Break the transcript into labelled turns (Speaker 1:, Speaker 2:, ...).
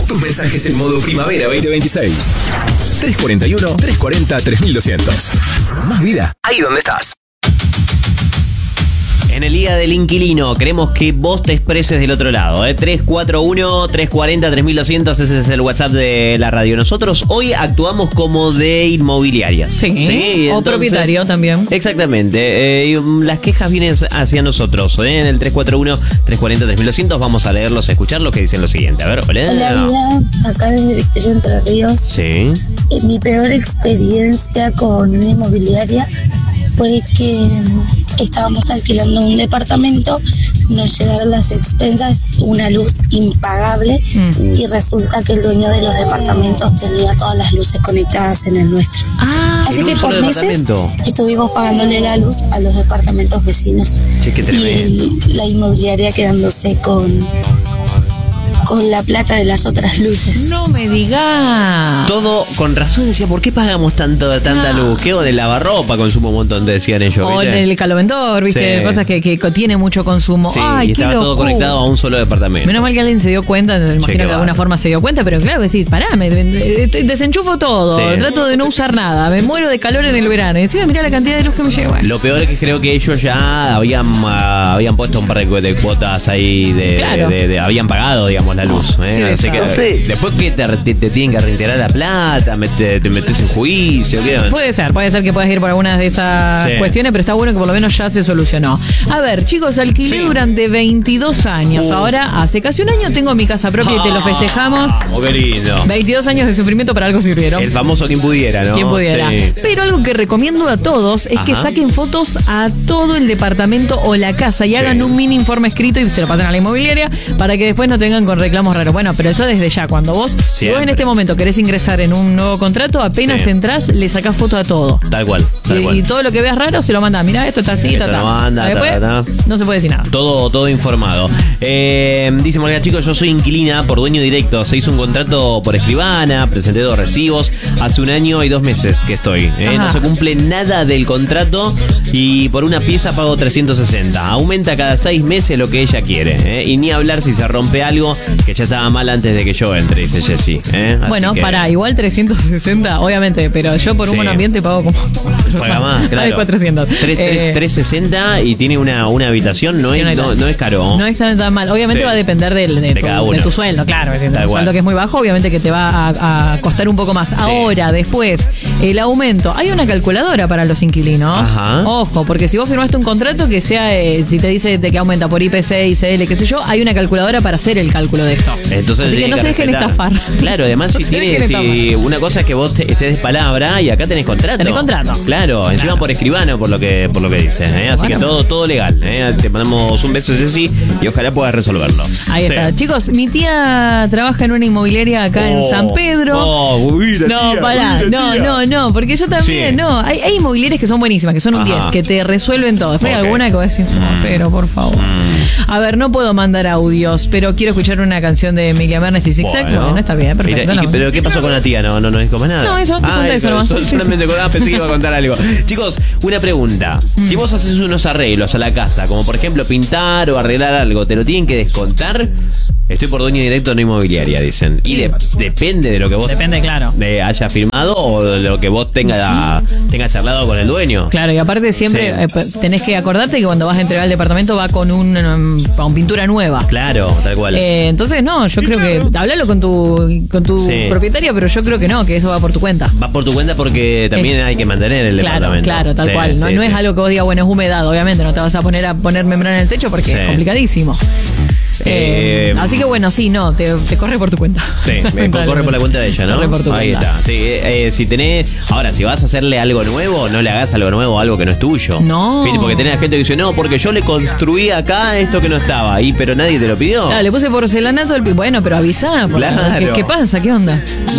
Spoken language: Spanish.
Speaker 1: tus mensajes en modo primavera 2026. 341-340-3200. Más vida ahí donde estás.
Speaker 2: En el Día del Inquilino, queremos que vos te expreses del otro lado. 341-340-3200, ese es el WhatsApp de la radio. Nosotros hoy actuamos como de inmobiliarias.
Speaker 3: Sí, o entonces, propietario también.
Speaker 2: Exactamente. Las quejas vienen hacia nosotros. En el 341-340-3200 vamos a leerlos, a escuchar lo que dicen lo siguiente. A ver, hola.
Speaker 4: Hola, vida. Acá desde Victoria, Entre Ríos.
Speaker 2: Sí.
Speaker 4: Mi peor experiencia con una inmobiliaria fue que estábamos alquilando un departamento, nos llegaron las expensas, una luz impagable y resulta que el dueño de los departamentos tenía todas las luces conectadas en el nuestro. Así que por meses estuvimos pagándole la luz a los departamentos vecinos.
Speaker 2: Che, qué tremendo.
Speaker 4: Y la inmobiliaria quedándose con la plata de las otras luces.
Speaker 3: No me digas.
Speaker 2: Todo con razón, decía, ¿por qué pagamos tanta luz? ¿Qué? O de lavarropa consumo un montón, te decían ellos.
Speaker 3: O en el caloventor, ¿viste?
Speaker 2: Sí.
Speaker 3: Cosas que tiene mucho consumo.
Speaker 2: Sí,
Speaker 3: ay,
Speaker 2: y
Speaker 3: qué
Speaker 2: estaba todo
Speaker 3: locura.
Speaker 2: conectado a un solo departamento.
Speaker 3: Menos mal que alguien se dio cuenta, me imagino que de alguna forma se dio cuenta, pero claro, decís, pará, desenchufo todo,
Speaker 2: Sí.
Speaker 3: trato de no usar nada, me muero de calor en el verano. Y encima mirá la cantidad de luz que me lleva.
Speaker 2: Lo peor es que creo que ellos ya habían puesto un par de cuotas ahí,
Speaker 3: Claro.
Speaker 2: habían pagado, digamos, la luz. Así que después que te tienen que reintegrar la plata, te metes en juicio. ¿Qué?
Speaker 3: Puede ser que puedas ir por algunas de esas cuestiones, pero está bueno que por lo menos ya se solucionó. A ver, chicos, alquilé durante 22 años. Ahora, hace casi un año tengo mi casa propia y te lo festejamos.
Speaker 2: Qué lindo.
Speaker 3: 22 años de sufrimiento para algo sirvieron.
Speaker 2: El famoso quien pudiera, ¿no?
Speaker 3: Quien pudiera.
Speaker 2: Sí.
Speaker 3: Pero algo que recomiendo a todos es que saquen fotos a todo el departamento o la casa y hagan un mini informe escrito y se lo pasen a la inmobiliaria para que después no tengan con reclamos raros. Bueno, pero eso desde ya, cuando vos, si vos en este momento querés ingresar en un nuevo contrato, apenas entrás, le sacás foto a todo.
Speaker 2: Tal cual.
Speaker 3: Y todo lo que veas raro se lo mandás. Mirá, esto está así,
Speaker 2: Esto no anda,
Speaker 3: después no se puede decir nada.
Speaker 2: Todo informado. Dice Morena, chicos, yo soy inquilina por dueño directo. Se hizo un contrato por escribana, presenté 2 recibos. Hace 1 año y 2 meses que estoy. No se cumple nada del contrato y por una pieza pago 360. Aumenta cada 6 meses lo que ella quiere. Y ni hablar si se rompe algo que ya estaba mal antes de que yo entre, dice Jessy.
Speaker 3: Bueno, pará, igual 360, obviamente, pero yo por un buen ambiente pago como...
Speaker 2: Paga más, claro.
Speaker 3: 400.
Speaker 2: 360 y tiene una habitación, no es caro.
Speaker 3: No es tan mal. Obviamente va a depender de tu sueldo, claro. El sueldo que es muy bajo, obviamente que te va a costar un poco más. Ahora, después, el aumento. Hay una calculadora para los inquilinos. Ojo, porque si vos firmaste un contrato que sea, si te dice de que aumenta por IPC, ICL, qué sé yo, hay una calculadora para hacer el cálculo de esto.
Speaker 2: Entonces,
Speaker 3: así que no se dejen estafar.
Speaker 2: Claro, además si una cosa es que vos estés de palabra y acá tenés contrato.
Speaker 3: Tenés contrato.
Speaker 2: Claro, encima por escribano por lo que dice. Así que todo legal. Te mandamos un beso, Ceci, y ojalá puedas resolverlo.
Speaker 3: Ahí está. Chicos, mi tía trabaja en una inmobiliaria acá en San Pedro. No, porque yo también, hay inmobiliarias que son buenísimas, que son un 10, que te resuelven todo. Después hay alguna que vos decís, pero por favor. A ver, no puedo mandar audios, pero quiero escuchar una canción de Emilia Mernes y Zigzag. Bueno, está bien, perfecto.
Speaker 2: Pero ¿qué pasó con la tía? No dijo más nada.
Speaker 3: No, eso, eso nomás.
Speaker 2: Solamente pensé que iba a contar algo. Chicos, una pregunta. Si vos haces unos arreglos a la casa, como por ejemplo pintar o arreglar algo, ¿te lo tienen que descontar? Estoy por dueño directo no inmobiliaria, dicen. Y depende de lo que vos haya firmado o de lo que vos tengas charlado con el dueño.
Speaker 3: Claro, y aparte siempre tenés que acordarte que cuando vas a entregar el departamento va con una pintura nueva.
Speaker 2: Claro, tal cual.
Speaker 3: Entonces, no, yo creo que hablalo con tu propietaria, pero yo creo que no, que eso va por tu cuenta.
Speaker 2: Va por tu cuenta porque también hay que mantener el departamento.
Speaker 3: Claro, tal cual. No es algo que vos digas, bueno, es humedad, obviamente, no te vas a poner membrana en el techo porque es complicadísimo. Así que bueno, te corre por tu cuenta.
Speaker 2: Sí, corre por la cuenta de ella, ¿no?
Speaker 3: Corre por tu
Speaker 2: Ahí
Speaker 3: cuenta.
Speaker 2: está. Ahora, si vas a hacerle algo nuevo, no le hagas algo nuevo, algo que no es tuyo.
Speaker 3: No.
Speaker 2: ¿Viste? Porque tenés gente que dice, no, porque yo le construí acá esto que no estaba ahí, pero nadie te lo pidió.
Speaker 3: Claro, le puse porcelanato al bueno, pero avisá.
Speaker 2: Claro.
Speaker 3: ¿Qué pasa? ¿Qué onda?